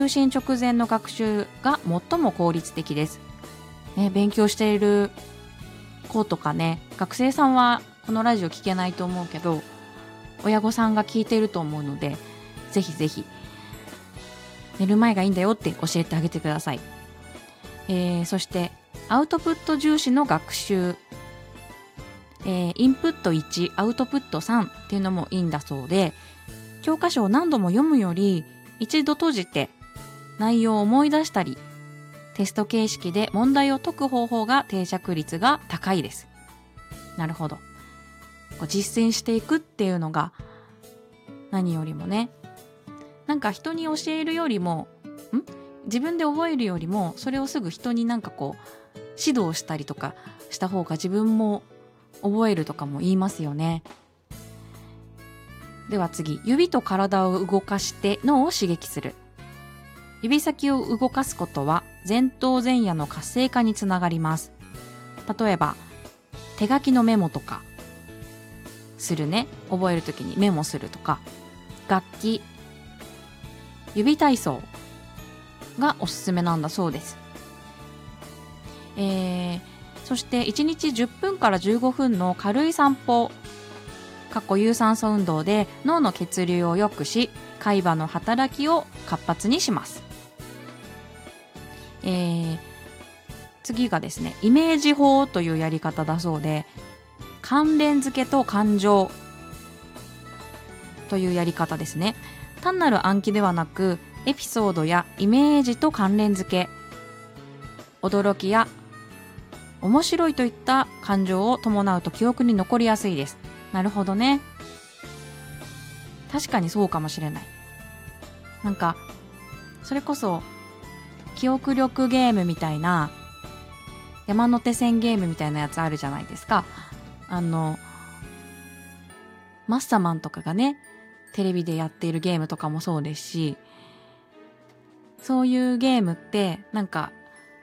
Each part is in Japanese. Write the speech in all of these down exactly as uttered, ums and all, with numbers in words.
就寝直前の学習が最も効率的です。ね、勉強している子とかね、学生さんはこのラジオ聞けないと思うけど、親御さんが聞いていると思うので、ぜひぜひ寝る前がいいんだよって教えてあげてください。えー、そしてアウトプット重視の学習、えー、インプットいち、アウトプットさんっていうのもいいんだそうで、教科書を何度も読むより一度閉じて内容を思い出したり、テスト形式で問題を解く方法が定着率が高いです。なるほど。こう実践していくっていうのが何よりもね、なんか人に教えるよりもん自分で覚えるよりも、それをすぐ人になんかこう指導したりとかした方が自分も覚えるとかも言いますよね。では次、指と体を動かして脳を刺激する。指先を動かすことは前頭前野の活性化につながります。例えば手書きのメモとかするね、覚えるときにメモするとか、楽器、指体操がおすすめなんだそうです。えー、そしていちにちじゅっぷんからじゅうごふんの軽い散歩、かっこ有酸素運動で脳の血流を良くし、海馬の働きを活発にします。えー、次がですね、イメージ法というやり方だそうで、関連付けと感情というやり方ですね。単なる暗記ではなく、エピソードやイメージと関連付け、驚きや面白いといった感情を伴うと記憶に残りやすいです。なるほどね。確かにそうかもしれない。なんかそれこそ記憶力ゲームみたいな、山手線ゲームみたいなやつあるじゃないですか。あのマッサマンとかがね、テレビでやっているゲームとかもそうですし、そういうゲームってなんか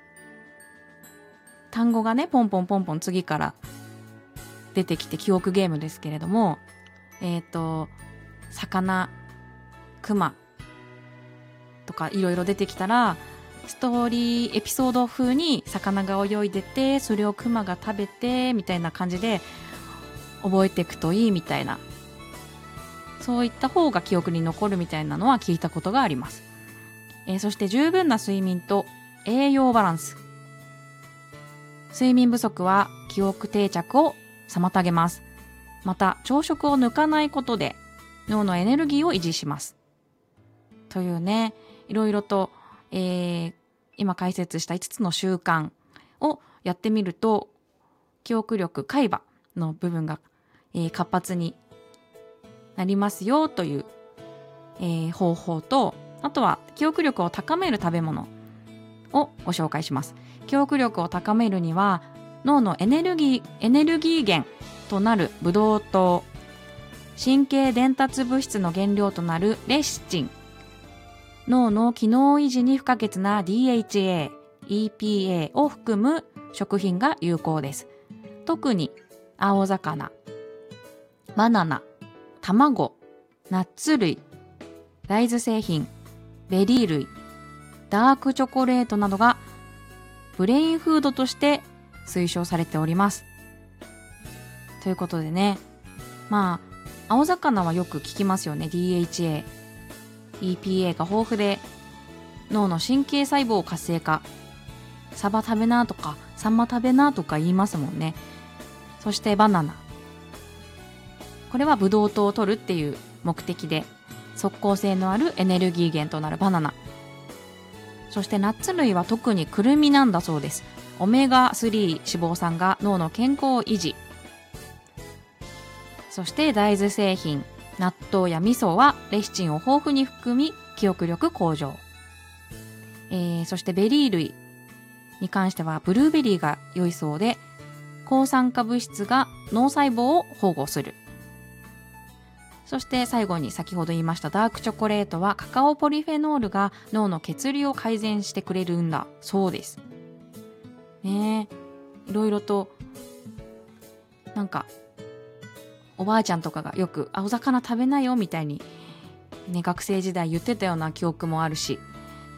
単語がね、ポンポンポンポン次から出てきて、記憶ゲームですけれども、えっと魚、クマとかいろいろ出てきたら、ストーリーエピソード風に魚が泳いでて、それをクマが食べてみたいな感じで覚えていくといいみたいな、そういった方が記憶に残るみたいなのは聞いたことがあります。えー、そして十分な睡眠と栄養バランス。睡眠不足は記憶定着を妨げます。また朝食を抜かないことで脳のエネルギーを維持します。というね、いろいろと、えー、今解説したいつつの習慣をやってみると、記憶力、海馬の部分が、えー、活発になりますよという、えー、方法と、あとは記憶力を高める食べ物をご紹介します。記憶力を高めるには、脳のエネルギー、エネルギー源となるブドウ糖、神経伝達物質の原料となるレシチン、脳の機能維持に不可欠な ディーエイチエー、イーピーエー を含む食品が有効です。特に青魚、バナナ、卵、ナッツ類、大豆製品、ベリー類、ダークチョコレートなどがブレインフードとして推奨されております。ということでね、まあ青魚はよく聞きますよね。 ディーエイチエー、イーピーエー が豊富で脳の神経細胞を活性化。サバ食べなとかサンマ食べなとか言いますもんね。そしてバナナ、これはブドウ糖を取るっていう目的で即効性のあるエネルギー源となるバナナ。そしてナッツ類は特にくるみなんだそうです。オメガスリー脂肪酸が脳の健康を維持。そして大豆製品、納豆や味噌はレシチンを豊富に含み記憶力向上。えー、そしてベリー類に関してはブルーベリーが良いそうで、抗酸化物質が脳細胞を保護する。そして最後に先ほど言いましたダークチョコレートはカカオポリフェノールが脳の血流を改善してくれるんだそうです。ねえ、いろいろとなんかおばあちゃんとかがよく青魚食べなよみたいに、ね、学生時代言ってたような記憶もあるし、